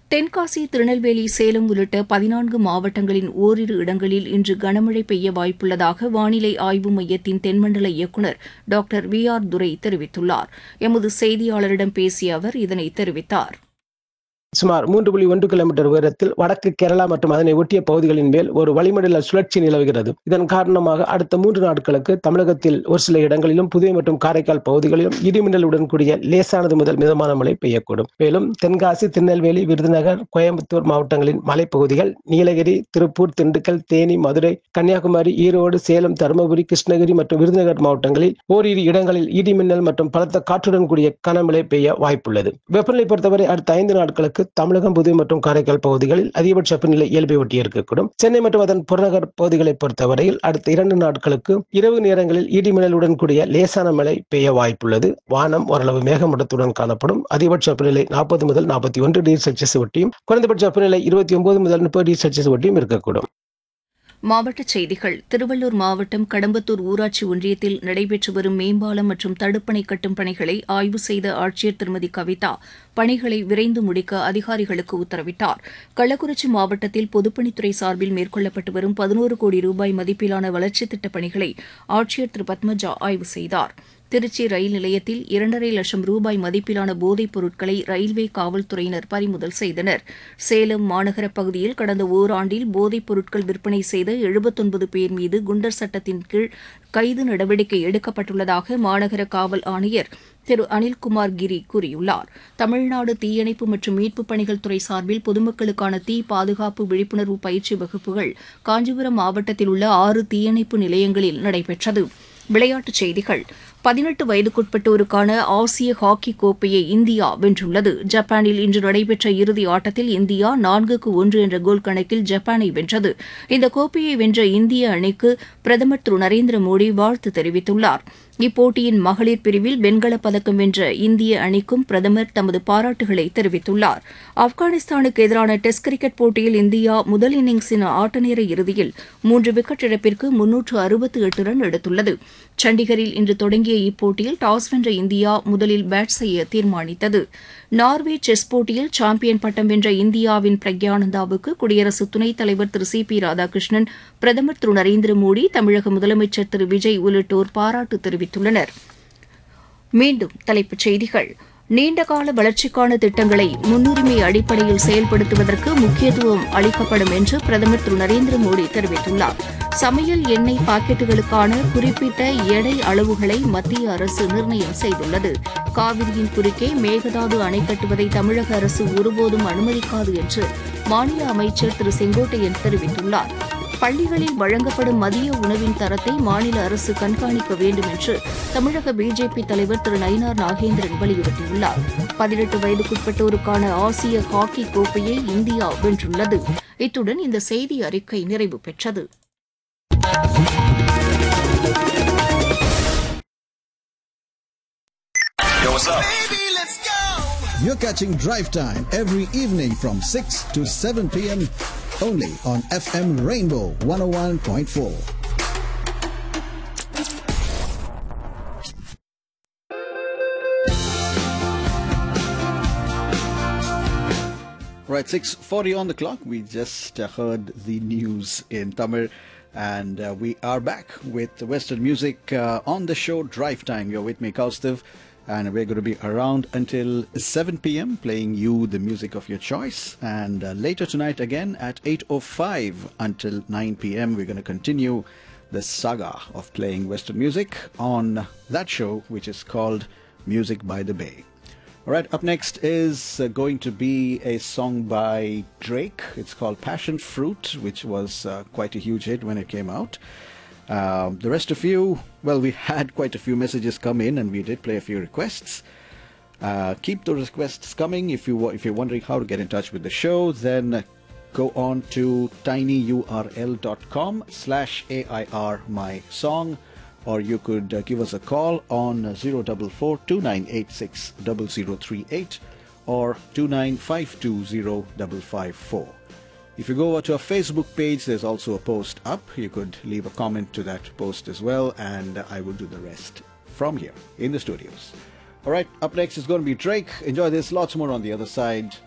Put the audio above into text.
தென்காசி, திருநெல்வேலி, சேலம் உள்ளிட்ட 14 மாவட்டங்களின் ஓரிரு இடங்களில் இன்று கனமழை பெய்ய வாய்ப்புள்ளதாக வானிலை ஆய்வு மையத்தின் தென்மண்டல இயக்குநர் டாக்டர் வி ஆர் துரை தெரிவித்துள்ளார். எமது செய்தியாளரிடம் பேசிய அவர் இதனை தெரிவித்தார். சுமார் 3.1 கிலோமீட்டர் உயரத்தில் வடக்கு கேரளா மற்றும் அதனை ஒட்டிய பகுதிகளின் மேல் ஒரு வளிமண்டல சுழற்சி நிலவுகிறது. இதன் காரணமாக அடுத்த 3 நாட்களுக்கு தமிழகத்தில் ஒரு சில இடங்களிலும், புதுவை மற்றும் காரைக்கால் பகுதிகளிலும் இடிமின்னலுடன் கூடிய லேசானது முதல் மிதமான மழை பெய்யக்கூடும். மேலும் தென்காசி, திருநெல்வேலி, விருதுநகர், கோயம்புத்தூர் மாவட்டங்களின் மலைப்பகுதிகள், நீலகிரி, திருப்பூர், திண்டுக்கல், தேனி, மதுரை, கன்னியாகுமரி, ஈரோடு, சேலம், தருமபுரி, கிருஷ்ணகிரி மற்றும் விருதுநகர் மாவட்டங்களில் ஓரிரு இடங்களில் இடிமின்னல் மற்றும் பலத்த காற்றுடன் கூடிய கனமழை பெய்ய வாய்ப்புள்ளது. வெப்பநிலை பொறுத்தவரை அடுத்த 5 நாட்களுக்கு தமிழகம், புதுவை மற்றும் காரைக்கால் பகுதிகளில் அதிகபட்ச வெப்பநிலை இயல்பை ஒட்டி இருக்கக்கூடும். சென்னை மற்றும் அதன் புறநகர் பகுதிகளை பொறுத்தவரையில் அடுத்த 2 நாட்களுக்கு இரவு நேரங்களில் இடிமின்னலுடன் கூடிய லேசான மழை பெய்ய வாய்ப்புள்ளது. வானம் ஓரளவு மேகமூட்டத்துடன் காணப்படும். அதிகபட்ச வெப்பநிலை 40 முதல் 41 டிகிரி செல்சியஸ் ஒட்டியும், குறைந்தபட்ச வெப்பநிலை 29 முதல் 30 டிகிரி செல்சியஸ் ஒட்டியும் இருக்கக்கூடும். மாவட்டச் செய்திகள். திருவள்ளூர் மாவட்டம் கடம்பத்தூர் ஊராட்சி ஒன்றியத்தில் நடைபெற்று வரும் மேம்பாலம் மற்றும் தடுப்பணை கட்டும் பணிகளை ஆய்வு செய்த ஆட்சியர் திருமதி கவிதா பணிகளை விரைந்து முடிக்க அதிகாரிகளுக்கு உத்தரவிட்டார். கள்ளக்குறிச்சி மாவட்டத்தில் பொதுப்பணித்துறை சார்பில் மேற்கொள்ளப்பட்டு வரும் 11 கோடி ரூபாய் மதிப்பிலான வளர்ச்சித் திட்டப் பணிகளை ஆட்சியர் திரு பத்மஜா ஆய்வு செய்தார். திருச்சி ரயில் நிலையத்தில் 2.5 லட்சம் ரூபாய் மதிப்பிலான போதைப் பொருட்களை ரயில்வே காவல்துறையினர் பறிமுதல் செய்தனர். சேலம் மாநகர பகுதியில் கடந்த ஓராண்டில் போதைப் பொருட்கள் விற்பனை செய்த 79 பேர் மீது குண்டர் சட்டத்தின் கீழ் கைது நடவடிக்கை எடுக்கப்பட்டுள்ளதாக மாநகர காவல் ஆணையர் திரு அனில்குமார் கிரி கூறியுள்ளார். தமிழ்நாடு தீயணைப்பு மற்றும் மீட்புப் பணிகள் துறை சார்பில் பொதுமக்களுக்கான தீ பாதுகாப்பு விழிப்புணர்வு பயிற்சி வகுப்புகள் காஞ்சிபுரம் மாவட்டத்தில் உள்ள 6 தீயணைப்பு நிலையங்களில் நடைபெற்றது. விளையாட்டுச் செய்திகள். 18 வயதுக்குட்பட்டோருக்கான ஆசிய ஹாக்கி கோப்பையை இந்தியா வென்றுள்ளது. ஜப்பானில் இன்று நடைபெற்ற இறுதி ஆட்டத்தில் இந்தியா 4-1 என்ற கோல் கணக்கில் ஜப்பானை வென்றது. இந்த கோப்பையை வென்ற இந்திய அணிக்கு பிரதமர் திரு நரேந்திர மோடி வாழ்த்து தெரிவித்துள்ளார். இப்போட்டியின் மகளிர் பிரிவில் வெண்கலப் பதக்கம் வென்ற இந்திய அணிக்கும் பிரதமர் தமது பாராட்டுகளை தெரிவித்துள்ளார். ஆப்கானிஸ்தானுக்கு எதிரான டெஸ்ட் கிரிக்கெட் போட்டியில் இந்தியா முதல் இன்னிங்ஸின் ஆட்டநேர இறுதியில் 3 விக்கெட் இழப்பிற்கு 368 ரன் எடுத்துள்ளது. சண்டிகரில் இன்று தொடங்கிய இப்போட்டியில் டாஸ் வென்ற இந்தியா முதலில் பேட் செய்ய தீர்மானித்தது. நார்வே செஸ் போட்டியில் சாம்பியன் பட்டம் வென்ற இந்தியாவின் பிரக்யானந்தாவுக்கு குடியரசு துணைத் தலைவர் திரு சி பி ராதாகிருஷ்ணன், பிரதமர் திரு நரேந்திர மோடி, தமிழக முதலமைச்சர் திரு விஜய் உள்ளிட்டோர் பாராட்டு தெரிவித்துள்ளனர். மீண்டும் தலைப்புச் செய்திகள். நீண்டகால வளர்ச்சிக்கான திட்டங்களை முன்னுரிமை அடிப்படையில் செயல்படுத்துவதற்கு முக்கியத்துவம் அளிக்கப்படும் என்று பிரதமர் திரு நரேந்திர மோடி தெரிவித்துள்ளார். சமையல் எண்ணெய் பாக்கெட்டுகளுக்கான குறிப்பிட்ட எடை அளவுகளை மத்திய அரசு நிர்ணயம் செய்துள்ளது. காவிரியின் குறுக்கே மேகதாது அணை கட்டுவதை தமிழக அரசு ஒருபோதும் அனுமதிக்காது என்று மாநில அமைச்சர் திரு செங்கோட்டையன் தெரிவித்துள்ளார். பள்ளிகளில் வழங்கப்படும் மதிய உணவின் தரத்தை மாநில அரசு கண்காணிக்க வேண்டும் என்று தமிழக பிஜேபி தலைவர் திரு நயினார் நாகேந்திரன் வலியுறுத்தியுள்ளார். 18 வயதுக்குட்பட்டோருக்கான ஆசிய ஹாக்கி கோப்பையை இந்தியா வென்றுள்ளது. இத்துடன் இந்த செய்தி அறிக்கை நிறைவு பெற்றது. Yo, what's up? You're catching Drive Time every evening from 6 to 7 p.m. only on FM Rainbow 101.4. Right, 6:40 on the clock. We just heard the news in Tamil, and we are back with Western music on the show Drive Time. You're with me, Kaustav, and we're going to be around until 7 p.m. playing you the music of your choice. And later tonight again at 8:05 until 9 p.m. we're going to continue the saga of playing Western music on that show, which is called Music by the Bay. All right, up next is going to be a song by Drake. It's called Passion Fruit, which was quite a huge hit when it came out. The rest of you, well, we had quite a few messages come in and we did play a few requests. Keep those requests coming. If you're wondering how to get in touch with the show, then go on to tinyurl.com/AIRmysong, or you could give us a call on 044-2986-0038 or 29520554. If you go over to our Facebook page, there's also a post up. You could leave a comment to that post as well, and I will do the rest from here in the studios. All right, up next is going to be Drake. Enjoy this, lots more on the other side.